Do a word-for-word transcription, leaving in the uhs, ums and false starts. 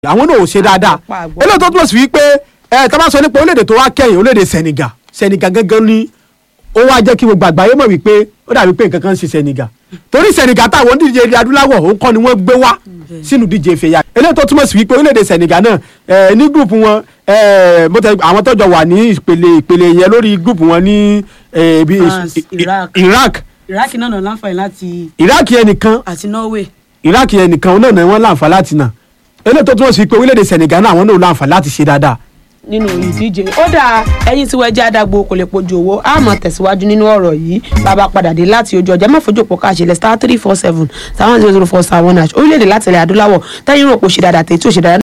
àwọn náà ò ṣe dáadáa eléyìí tó túmọ̀ sí wípé ẹ tá bá sọ nípa orílẹ̀-èdè tó wá kẹ́yìn orílẹ̀-èdè Senegal Senegal gángan ni ó wá jẹ́ kí gbogbo àgbáyé mọ̀ wípé ó dàbí pé nǹkan kan ń ṣe Senegal torí Senegal táwọn díje ilẹ̀ adúláwọ̀ òun kọ́ ni wọ́n gbé wá sínú díje ìfẹ̀yà eléyìí tó túmọ̀ sí wípé orílẹ̀-èdè Senegal náà ní gúrùpù wọn àwọn tọ́jọ́ wà ní ìpele ìpele yẹn lórí gúrùpù wọn ní Iraq Iraq náà náà láǹfààní láti. Iraq yẹn nìkan àti Norway. Iraq yẹn nìkan náà náà wọ́n láǹfààní láti nà eléyìí tó túmọ̀ sí pé orílẹ̀-èdè Senegal náà àwọn náà láǹfààní láti ṣe dáadáa nínú ìdíje. Ó dáa ẹ̀yin tí wọ́n jẹ́ àdàgbò kò lè pojú owó a máa tẹ̀síwájú nínú ọ̀rọ̀ yìí bàbá padà dé láti ojú ọjà má fojú òpó káàṣì lẹ̀ star three four seven seven zero zero four star one hash orílẹ̀-èdè láti ilẹ̀ adúláwọ̀ tẹ́yìn rò pò ṣe dáadáa tètè ò ṣe dáadáa